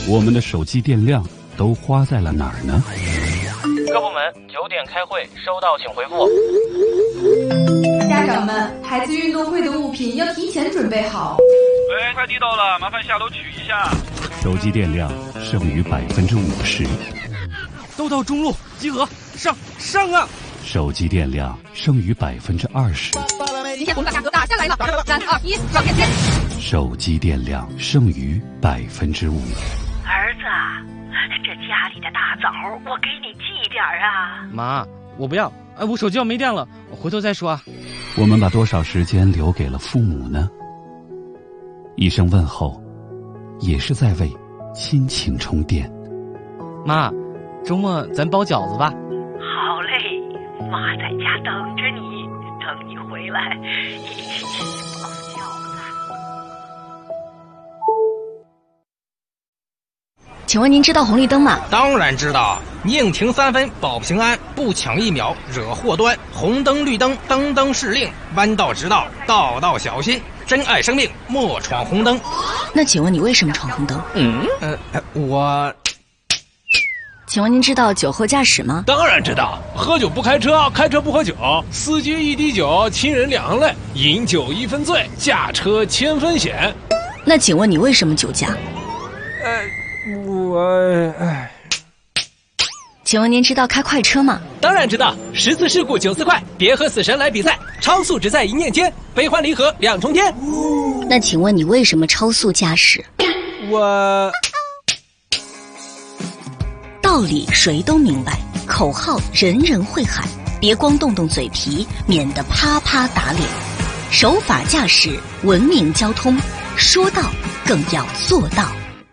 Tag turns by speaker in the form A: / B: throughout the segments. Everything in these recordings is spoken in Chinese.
A: 我们的手机电量都花在了哪儿呢？
B: 各部门9点开会，收到请回复。
C: 家长们，孩子运动会的物品要提前准备好。
D: 喂，快递到了，麻烦下楼取一下。
A: 手机电量剩余50%。
E: 都到中路，集合，上啊！
A: 手机电量剩余20%。
F: 今天我们把价格打下来了，3、2、1，上线！
A: 手机电量剩余5%。
G: 儿子，这家里的大枣我给你寄点啊。
E: 妈，我不要，我手机要没电了，我回头再说啊。
A: 我们把多少时间留给了父母呢？一声问候，也是在为亲情充电。
E: 妈，周末咱包饺子吧。
G: 好嘞，妈在家等着你，等你回来一起去包饺子。
H: 请问您知道红绿灯吗？
I: 当然知道，宁停3分保平安，不抢1秒惹祸端。红灯绿灯灯灯是令，弯道直道道道小心。珍爱生命，莫闯红灯。
H: 那请问你为什么闯红灯？请问您知道酒后驾驶吗？
J: 当然知道，喝酒不开车，开车不喝酒，司机1滴酒，亲人2泪，饮酒1分醉，驾车1000分险。
H: 那请问你为什么酒驾？请问您知道开快车吗？
J: 当然知道，10次事故94块，别和死神来比赛，超速只在一念间，悲欢离合2重天。
H: 那请问你为什么超速驾驶？道理谁都明白，口号人人会喊，别光动动嘴皮，免得啪啪打脸。守法驾驶，文明交通，说到更要做到。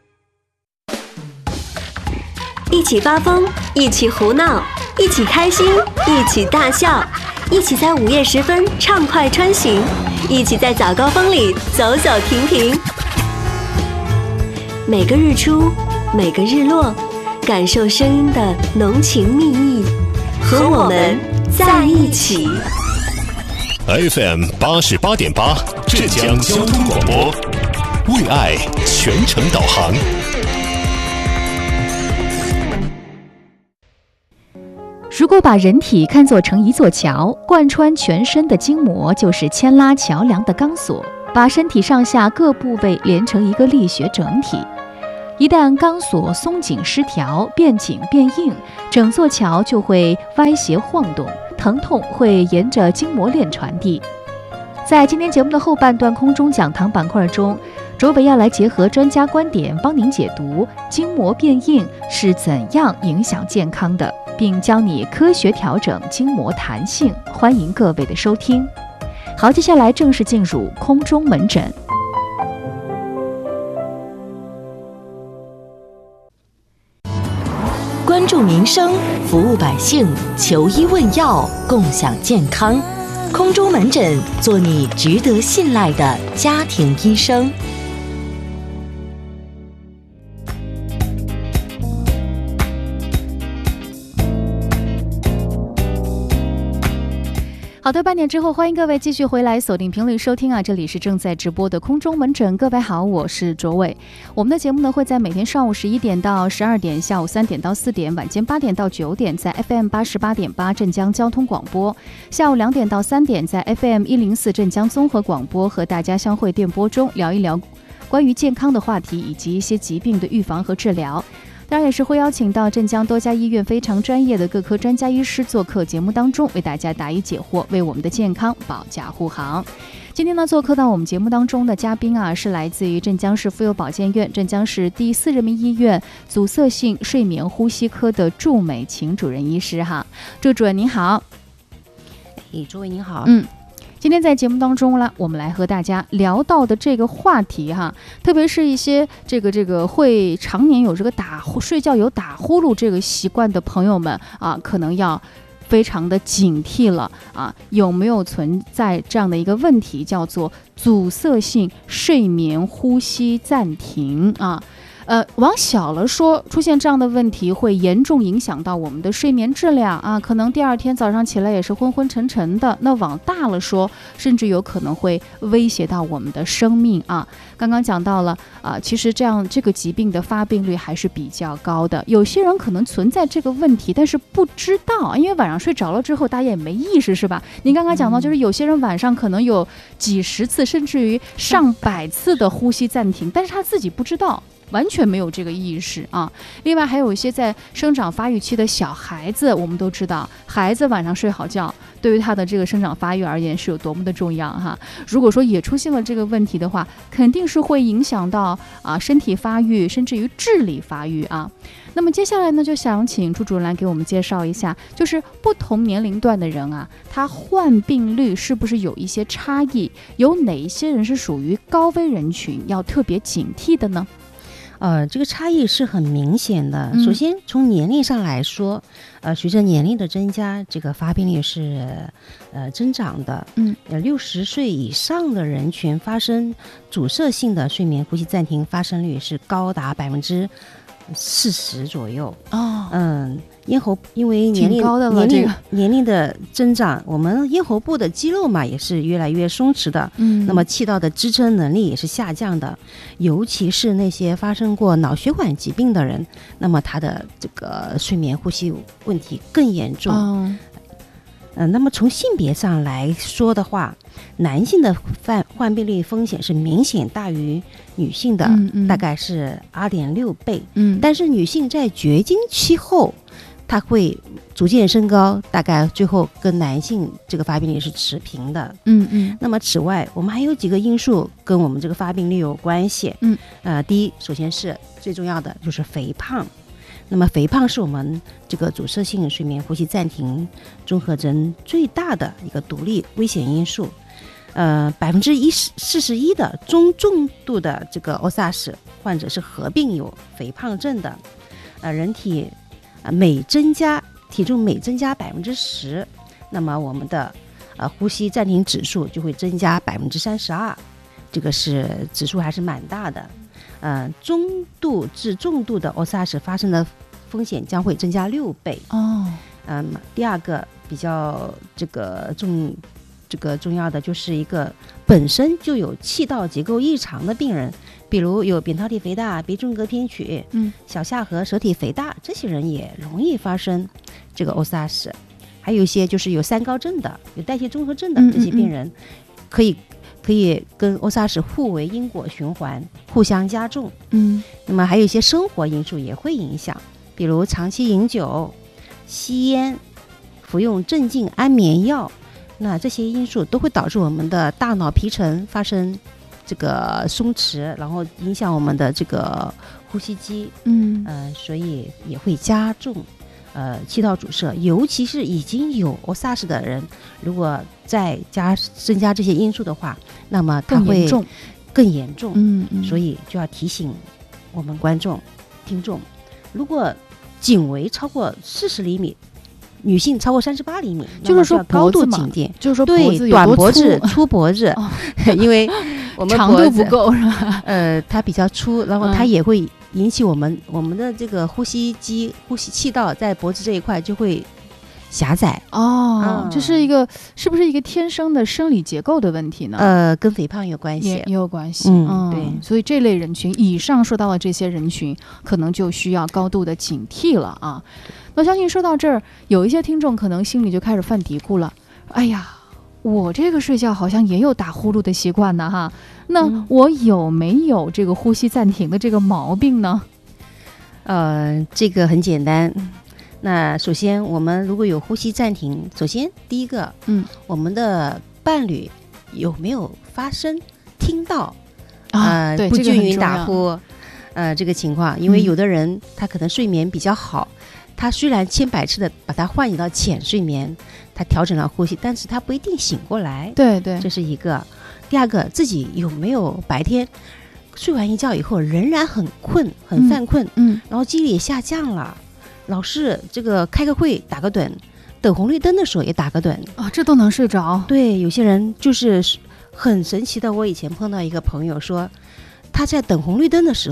K: 一起发疯，一起胡闹，一起开心，一起大笑，一起在午夜时分畅快穿行，一起在早高峰里走走停停。每个日出，每个日落，感受声音的浓情蜜意，和我们在一起。
L: FM 88.8，浙江交通广播，为爱全程导航。
M: 如果把人体看作成一座桥，贯穿全身的筋膜就是牵拉桥梁的钢索，把身体上下各部位连成一个力学整体。一旦钢索松紧失调，变紧变硬，整座桥就会歪斜晃动，疼痛会沿着筋膜链传递。在今天节目的后半段空中讲堂板块中，卓伟要来结合专家观点帮您解读筋膜变硬是怎样影响健康的，并教你科学调整筋膜弹性。欢迎各位的收听。好，接下来正式进入空中门诊。
N: 关注民生，服务百姓，求医问药，共享健康。空中门诊，做你值得信赖的家庭医生。
M: 好的，半点之后，欢迎各位继续回来锁定频率收听啊！这里是正在直播的空中门诊，各位好，我是卓伟。我们的节目呢会在每天上午11点到12点，下午3点到4点，晚间8点到9点，在 FM 88.8镇江交通广播；下午2点到3点，在 FM 104镇江综合广播，和大家相会电波中聊一聊关于健康的话题，以及一些疾病的预防和治疗。当然也是会邀请到镇江多家医院非常专业的各科专家医师做客节目当中，为大家答疑解惑，为我们的健康保驾护航。今天呢，做客到我们节目当中的嘉宾啊，是来自于镇江市妇幼保健院、镇江市第4人民医院阻塞性睡眠呼吸科的祝美琴主任医师哈。祝主任您好。
O: 诸位您好。
M: 今天在节目当中呢，我们来和大家聊到的这个话题哈，特别是一些这个会常年有这个睡觉有打呼噜这个习惯的朋友们啊，可能要非常的警惕了啊，有没有存在这样的一个问题，叫做阻塞性睡眠呼吸暂停啊？ 往小了说，出现这样的问题会严重影响到我们的睡眠质量啊，可能第二天早上起来也是昏昏沉沉的。那往大了说，甚至有可能会威胁到我们的生命啊。刚刚讲到了其实这个疾病的发病率还是比较高的。有些人可能存在这个问题，但是不知道，因为晚上睡着了之后，大家也没意识，是吧？您刚刚讲到，就是有些人晚上可能有几十次，甚至于上百次的呼吸暂停，但是他自己不知道。完全没有这个意识啊！另外还有一些在生长发育期的小孩子，我们都知道，孩子晚上睡好觉，对于他的这个生长发育而言是有多么的重要哈。如果说也出现了这个问题的话，肯定是会影响到身体发育，甚至于智力发育啊。那么接下来呢，就想请朱主任来给我们介绍一下，就是不同年龄段的人啊，他患病率是不是有一些差异？有哪一些人是属于高危人群，要特别警惕的呢？
O: 这个差异是很明显的。首先从年龄上来说，随着年龄的增加，这个发病率是增长的。60岁以上的人群发生阻塞性的睡眠呼吸暂停发生率是高达40%左右。咽喉因为年龄的增长，我们咽喉部的肌肉嘛也是越来越松弛的。那么气道的支撑能力也是下降的，尤其是那些发生过脑血管疾病的人，那么他的这个睡眠呼吸问题更严重。那么从性别上来说的话，男性的患病率风险是明显大于女性的，大概是2.6倍。但是女性在绝经期后，它会逐渐升高，大概最后跟男性这个发病率是持平的。那么此外，我们还有几个因素跟我们这个发病率有关系。第一，首先是最重要的就是肥胖。那么肥胖是我们这个阻塞性睡眠呼吸暂停综合征最大的一个独立危险因素。41%的中重度的这个 OSARS 患者是合并有肥胖症的。人体体重每增加10%，那么我们的呼吸暂停指数就会增加32%，这个是指数还是蛮大的。中度至重度的 OSARS 发生的风险将会增加6倍。第二个比较重要的就是一个本身就有气道结构异常的病人，比如有扁桃体肥大、鼻中隔偏曲、小下颌舌体肥大，这些人也容易发生这个 OSARS。还有一些就是有三高症的、有代谢综合症的这些病人，可以跟 OSARS 互为因果循环，互相加重。那么还有一些生活因素也会影响，比如长期饮酒、吸烟、服用镇静安眠药，那这些因素都会导致我们的大脑皮层发生这个松弛，然后影响我们的这个呼吸机。所以也会加重气道阻塞，尤其是已经有 OSARS 的人，如果再增加这些因素的话，那么它会更严重。所以就要提醒我们听众，如果颈围超过40厘米，女性超过38厘米，
M: 就是说
O: 高度警戒，
M: 就是说
O: 对短脖子、粗脖子，因为我们
M: 长度不够是吧？
O: 它比较粗，然后它也会引起我们的这个呼吸气道在脖子这一块就会狭窄。
M: 这是不是一个天生的生理结构的问题呢？
O: 跟肥胖有关系，
M: 也有关系。
O: 对，
M: 所以这类人群，以上说到的这些人群，可能就需要高度的警惕了啊。那相信说到这儿，有一些听众可能心里就开始犯嘀咕了。哎呀，我这个睡觉好像也有打呼噜的习惯呢哈，那我有没有这个呼吸暂停的这个毛病呢？
O: 这个很简单。那首先我们如果有呼吸暂停，首先第一个，我们的伴侣有没有发生听到不均匀打呼这个情况？因为有的人他可能睡眠比较好，他虽然千百次的把它换移到浅睡眠，他调整了呼吸，但是他不一定醒过来。
M: 对，
O: 这是一个。第二个，自己有没有白天睡完一觉以后仍然很困、很犯困，然后记忆力也下降了，老是这个开个会打个盹，等红绿灯的时候也打个盹
M: 这都能睡着？
O: 对，有些人就是很神奇的。我以前碰到一个朋友说，他在等红绿灯的时候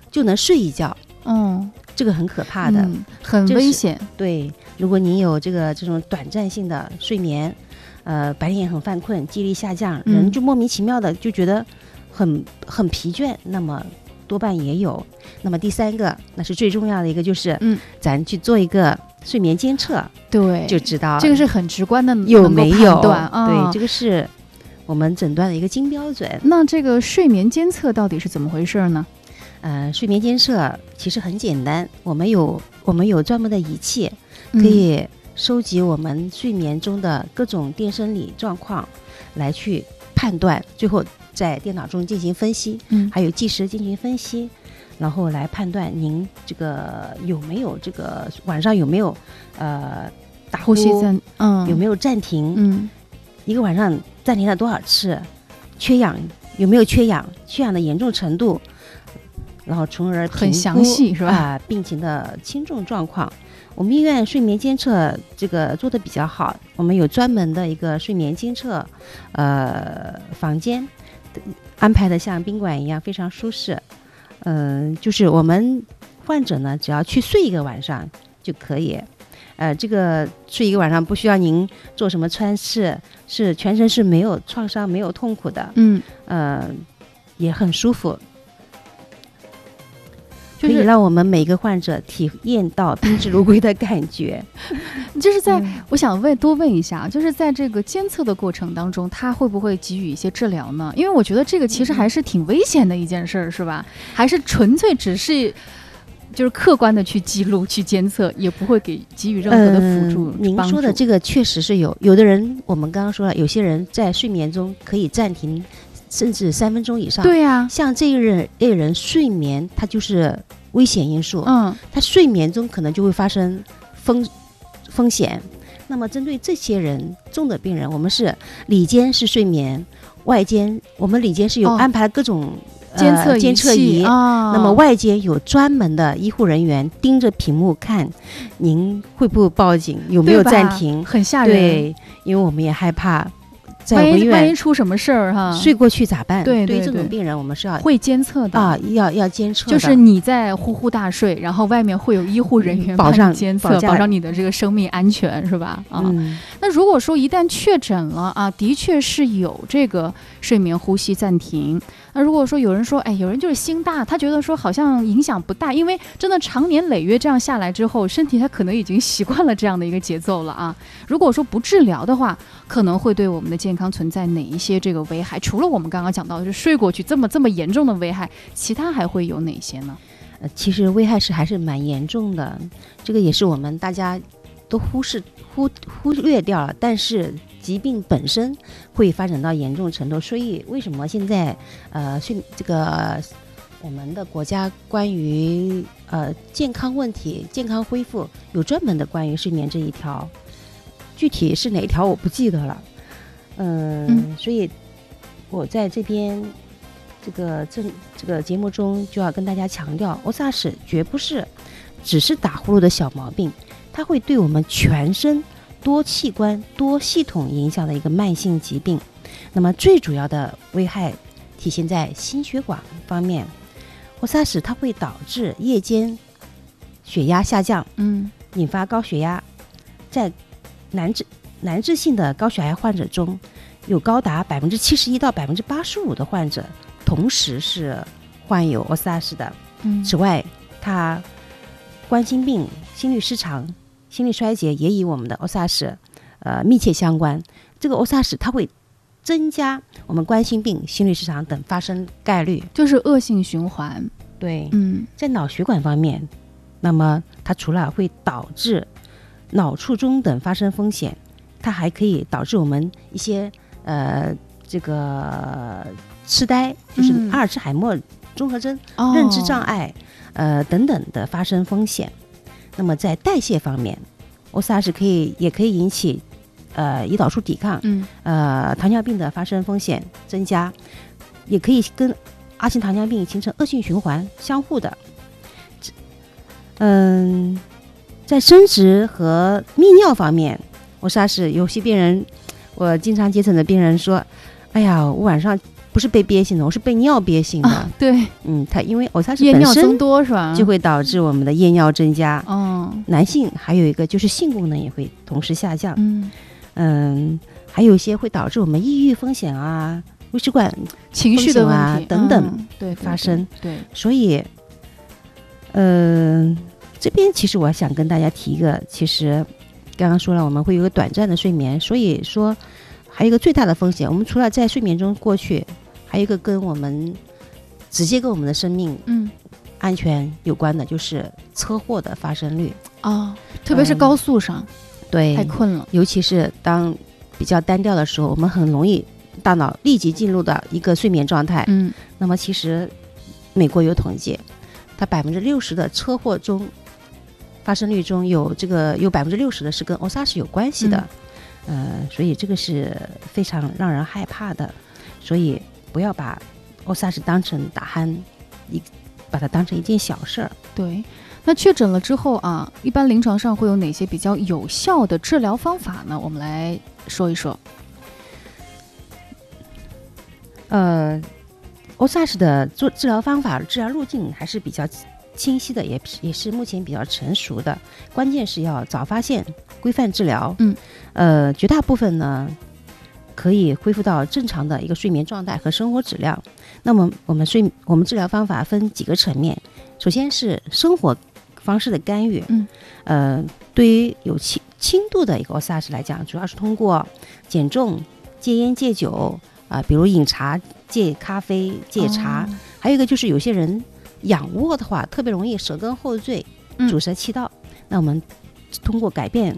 O: 就能睡一觉。这个很可怕的，
M: 很危险。
O: 对，如果您有这种短暂性的睡眠，白天也很犯困，记忆力下降，人就莫名其妙的就觉得很疲倦，那么多半也有。那么第三个，那是最重要的一个，就是咱去做一个睡眠监测，
M: 对，
O: 就知道
M: 这个是很直观的，
O: 有没有
M: 判断。
O: 对，这个是我们诊断的一个金标准。
M: 那这个睡眠监测到底是怎么回事呢？
O: 睡眠监测其实很简单，我们有专门的仪器，可以收集我们睡眠中的各种电生理状况，来去判断，最后在电脑中进行分析，还有计时进行分析，然后来判断您这个有没有这个晚上有没有打呼
M: 吸
O: 有没有暂停，一个晚上暂停了多少次，缺氧有没有缺氧的严重程度。然后从而
M: 很详细是吧？
O: 病情的轻重状况，我们医院睡眠监测这个做的比较好，我们有专门的一个睡眠监测房间，安排的像宾馆一样非常舒适。就是我们患者呢，只要去睡一个晚上就可以。这个睡一个晚上不需要您做什么穿刺，是全身是没有创伤、没有痛苦的。也很舒服。可以让我们每个患者体验到宾至如归的感觉。
M: 就是我想多问一下，就是在这个监测的过程当中，他会不会给予一些治疗呢？因为我觉得这个其实还是挺危险的一件事，是吧？还是纯粹只是就是客观的去记录、去监测，也不会给予任何的辅助。
O: 您说的这个确实是有的人，我们刚刚说了，有些人在睡眠中可以暂停。甚至3分钟以上。
M: 对呀，
O: 像这个人睡眠，它就是危险因素。他睡眠中可能就会发生风险。那么针对这些人重的病人，我们是里间是睡眠，外间我们里间是有安排各种监测仪。那么外间有专门的医护人员盯着屏幕看您会不会报警，有没有暂停，
M: 很吓人。
O: 对，因为我们也害怕。
M: 万一出什么事儿哈，
O: 睡过去咋办？
M: 对
O: 这种病人我们是
M: 会监测的
O: 要监测的。
M: 就是你在呼呼大睡，然后外面会有医护人员帮你监测，保障你的这个生命安全，是吧？那如果说一旦确诊了的确是有这个睡眠呼吸暂停。那如果说有人说，有人就是心大，他觉得说好像影响不大，因为真的长年累月这样下来之后，身体他可能已经习惯了这样的一个节奏了啊。如果说不治疗的话，可能会对我们的健康存在哪一些这个危害？除了我们刚刚讲到的是睡过去这么严重的危害，其他还会有哪些呢？
O: 其实危害还是蛮严重的，这个也是我们大家都忽略掉了，但是疾病本身会发展到严重程度。所以为什么现在这个我们的国家关于健康问题、健康恢复有专门的关于睡眠这一条，具体是哪一条我不记得了。所以我在这边这个节目中就要跟大家强调，OSARS绝不是只是打呼噜的小毛病，它会对我们全身多器官多系统影响的一个慢性疾病。那么最主要的危害体现在心血管方面，OSARS它会导致夜间血压下降，引发高血压。在难治性的高血压患者中，有高达71%到85%的患者同时是患有 OSARS 的。此外，它冠心病、心律失常、心力衰竭也与我们的 OSARS 密切相关。这个 OSARS 它会增加我们冠心病、心律失常等发生概率，
M: 就是恶性循环。
O: 对，在脑血管方面，那么它除了会导致脑卒中等发生风险，它还可以导致我们一些这个痴呆，就是阿尔茨海默综合征、认知障碍等等的发生风险。那么在代谢方面，OSARS 也可以引起胰岛素抵抗，糖尿病的发生风险增加，也可以跟阿型糖尿病形成恶性循环相互的。在生殖和泌尿方面，OSARS有些病人，我经常接诊的病人说，哎呀，我晚上不不是被憋性的，我是被尿憋性的。
M: 对，
O: 它因为欧萨氏
M: 夜尿增多是吧？
O: 就会导致我们的夜尿增加。男性还有一个就是性功能也会同时下降。还有一些会导致我们抑郁风险啊、微血管
M: 情绪的问题
O: 等等发生。对，所以这边其实我想跟大家提一个，其实刚刚说了我们会有一个短暂的睡眠，所以说还有一个最大的风险，我们除了在睡眠中过去，还有一个跟我们直接跟我们的生命安全有关的，就是车祸的发生率
M: 特别是高速上。
O: 对，
M: 太困了，
O: 尤其是当比较单调的时候，我们很容易大脑立即进入到一个睡眠状态。那么其实美国有统计，它60%的车祸中发生率中有60%的是跟欧萨氏有关系的。所以这个是非常让人害怕的，所以不要把欧萨氏当成打鼾，把它当成一件小事儿。
M: 对。那确诊了之后啊，一般临床上会有哪些比较有效的治疗方法呢？我们来说一说。
O: 欧萨氏的治疗方法、治疗路径还是比较清晰的，也是目前比较成熟的。关键是要早发现、规范治疗。绝大部分呢可以恢复到正常的一个睡眠状态和生活质量。那么我们治疗方法分几个层面，首先是生活方式的干预。对于有轻度的一个欧萨氏来讲，主要是通过减重、戒烟、戒酒比如饮茶、戒咖啡、戒茶。还有一个就是有些人仰卧的话，特别容易舌根后坠、阻塞气道。那我们通过改变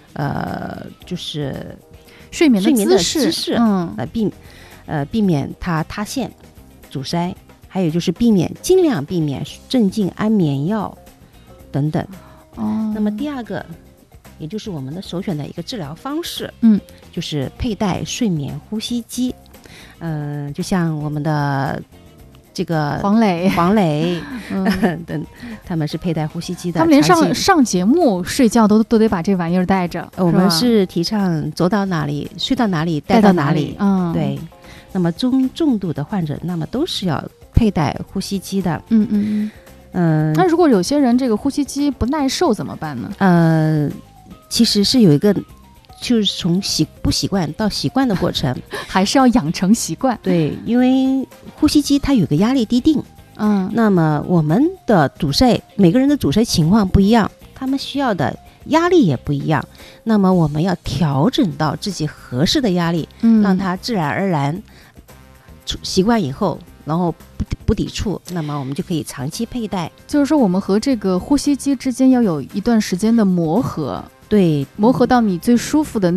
O: 就是
M: 睡眠的姿势，
O: 避免它塌陷、阻塞。还有就是尽量避免镇静安眠药等等。那么第二个，也就是我们的首选的一个治疗方式，就是佩戴睡眠呼吸机。就像我们的这个黄磊等，他们是佩戴呼吸机的。
M: 他们连上节目睡觉都得把这玩意儿带着。
O: 我们是提倡走到哪里睡到哪里带到哪里。对。那么重度的患者，那么都是要佩戴呼吸机的。
M: 那如果有些人这个呼吸机不耐受怎么办
O: 呢？其实是有一个，就是从不习惯到习惯的过程，
M: 还是要养成习惯。
O: 对，因为呼吸机它有个压力滴定。那么我们的阻塞，每个人的阻塞情况不一样，他们需要的压力也不一样。那么我们要调整到自己合适的压力，让它自然而然习惯以后，然后不抵触，那么我们就可以长期佩戴。
M: 就是说我们和这个呼吸机之间要有一段时间的磨合。
O: 对，
M: 磨合到你最舒服的